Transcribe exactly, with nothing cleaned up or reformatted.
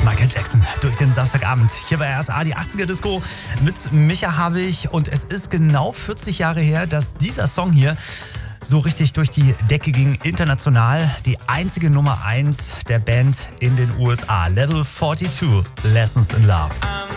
Michael Jackson durch den Samstagabend. Hier war erst A, die achtziger Disco mit Micha Havig. Und es ist genau vierzig Jahre her, dass dieser Song hier so richtig durch die Decke ging. International die einzige Nummer eins der Band in den U S A. Level zweiundvierzig, Lessons in Love.